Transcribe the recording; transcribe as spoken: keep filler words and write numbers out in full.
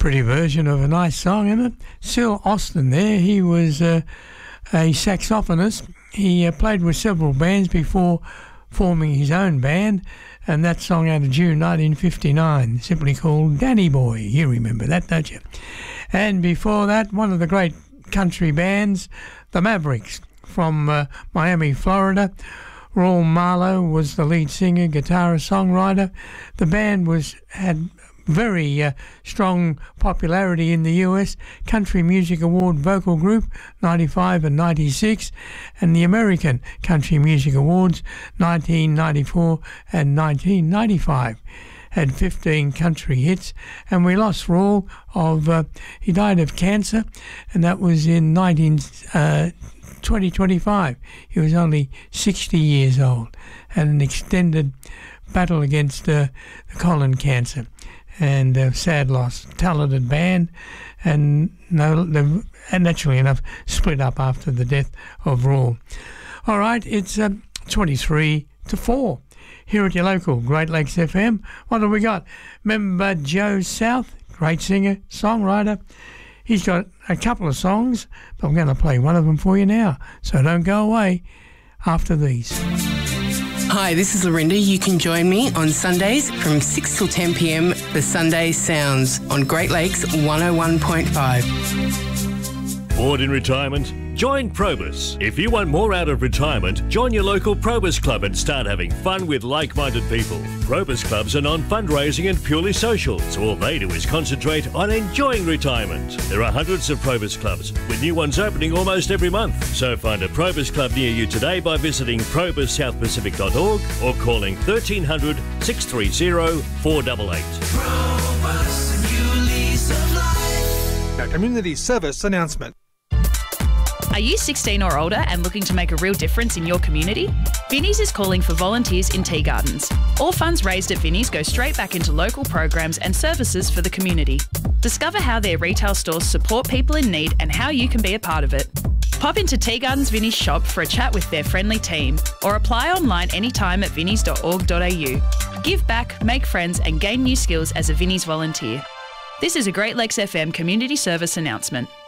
pretty version of a nice song, isn't it? Syl Austin there, he was uh, a saxophonist. He uh, played with several bands before forming his own band, and that song out of June nineteen fifty-nine, simply called Danny Boy. You remember that, don't you? And before that, one of the great country bands, the Mavericks, from uh, Miami, Florida. Raul Marlowe was the lead singer, guitarist, songwriter. The band was had very uh, strong popularity in the U S Country Music Award Vocal Group, ninety-five and ninety-six, and the American Country Music Awards, nineteen ninety-four and nineteen ninety-five. Had fifteen country hits, and we lost Raul of, uh, he died of cancer, and that was in nineteen, uh, twenty twenty-five. He was only sixty years old, had an extended battle against uh, the colon cancer, and a sad loss. Talented band, and no, they naturally enough split up after the death of Raul. All right, it's uh, twenty-three to four here at your local Great Lakes F M. What have we got? Remember Joe South, great singer, songwriter. He's got a couple of songs, but I'm going to play one of them for you now. So don't go away after these. Hi, this is Lorinda. You can join me on Sundays from six till ten p m for Sunday Sounds on Great Lakes one oh one point five. Bored in retirement? Join Probus. If you want more out of retirement, join your local Probus Club and start having fun with like-minded people. Probus Clubs are non-fundraising and purely social, so all they do is concentrate on enjoying retirement. There are hundreds of Probus Clubs, with new ones opening almost every month. So find a Probus Club near you today by visiting probus south pacific dot org or calling thirteen hundred, six three zero, four eight eight. Probus, new lease of life. A community service announcement. Are you sixteen or older and looking to make a real difference in your community? Vinnie's is calling for volunteers in tea gardens. All funds raised at Vinnie's go straight back into local programs and services for the community. Discover how their retail stores support people in need and how you can be a part of it. Pop into Tea Gardens Vinnie's shop for a chat with their friendly team, or apply online anytime at vinnies dot org dot a u. Give back, make friends and gain new skills as a Vinnie's volunteer. This is a Great Lakes F M community service announcement.